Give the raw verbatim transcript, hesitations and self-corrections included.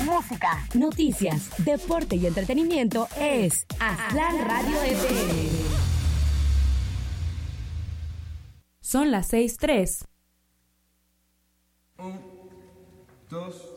música, noticias, deporte y entretenimiento es Aztlán Radio F M. Son las seis tres. Un, dos...